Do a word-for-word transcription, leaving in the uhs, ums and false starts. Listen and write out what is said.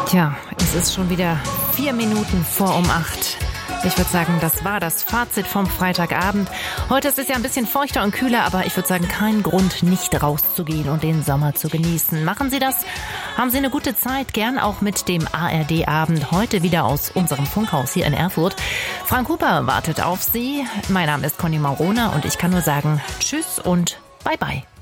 Tja, es ist schon wieder vier Minuten vor um acht. Ich würde sagen, das war das Fazit vom Freitagabend. Heute ist es ja ein bisschen feuchter und kühler, aber ich würde sagen, kein Grund, nicht rauszugehen und den Sommer zu genießen. Machen Sie das. Haben Sie eine gute Zeit, gern auch mit dem A R D-Abend. Heute wieder aus unserem Funkhaus hier in Erfurt. Frank Huber wartet auf Sie. Mein Name ist Conny Maurona und ich kann nur sagen, tschüss und bye bye.